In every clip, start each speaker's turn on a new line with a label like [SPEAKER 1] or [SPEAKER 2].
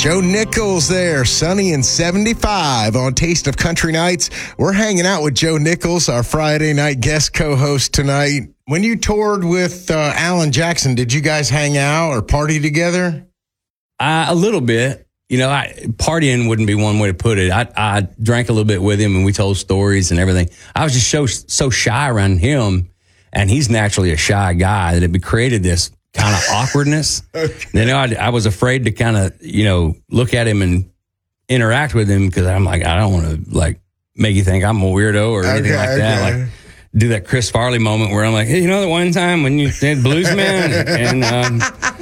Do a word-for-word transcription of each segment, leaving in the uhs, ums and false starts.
[SPEAKER 1] Joe Nichols there, sunny and seventy-five on Taste of Country Nights. We're hanging out with Joe Nichols, our Friday night guest co-host tonight. When you toured with uh, Alan Jackson, did you guys hang out or party together?
[SPEAKER 2] Uh, a little bit. You know, I, partying wouldn't be one way to put it. I, I drank a little bit with him and we told stories and everything. I was just so, so shy around him, and he's naturally a shy guy, that it created this kind of awkwardness. Okay. You know, I, I was afraid to kind of, you know, look at him and interact with him, because I'm like, I don't want to like make you think I'm a weirdo or anything okay, like okay. that. Like do that Chris Farley moment where I'm like, hey, you know, the one time when you did Bluesman, and um,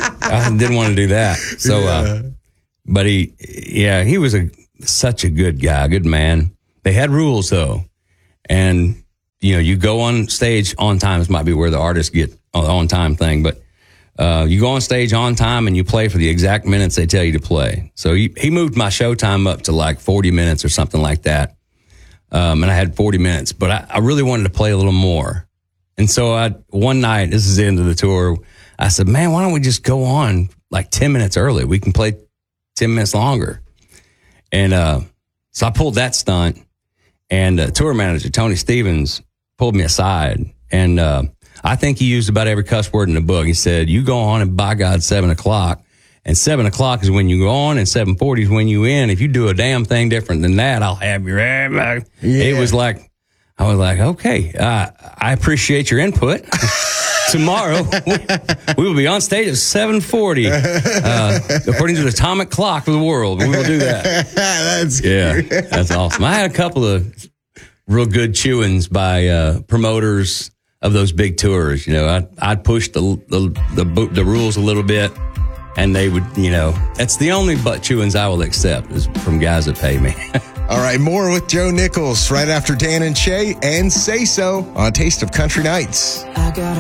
[SPEAKER 2] I didn't want to do that. So, yeah. uh, but he, yeah, he was a such a good guy, good man. They had rules though, and you know, you go on stage on time. This might be where the artists get on the on time thing, but. Uh, you go on stage on time and you play for the exact minutes they tell you to play. So he, he moved my show time up to like forty minutes or something like that. Um, and I had forty minutes, but I, I really wanted to play a little more. And so I, one night, this is the end of the tour, I said, man, why don't we just go on like ten minutes early? We can play ten minutes longer. And uh, so I pulled that stunt, and uh, tour manager, Tony Stevens, pulled me aside, and uh, I think he used about every cuss word in the book. He said, you go on and by God, seven o'clock. And seven o'clock is when you go on, and seven forty is when you in. If you do a damn thing different than that, I'll have your ass. Yeah. It was like, I was like, okay, uh, I appreciate your input. Tomorrow, we, we will be on stage at seven forty, uh, according to the atomic clock of the world. We will do that.
[SPEAKER 1] That's
[SPEAKER 2] yeah, great. That's awesome. I had a couple of real good chewings by uh, promoters of those big tours. You know, I, I'd push the, the the the rules a little bit, and they would, you know, that's the only butt chewings I will accept is from guys that pay me.
[SPEAKER 1] All right, more with Joe Nichols right after Dan and Shay and Say So on Taste of Country Nights.
[SPEAKER 3] I got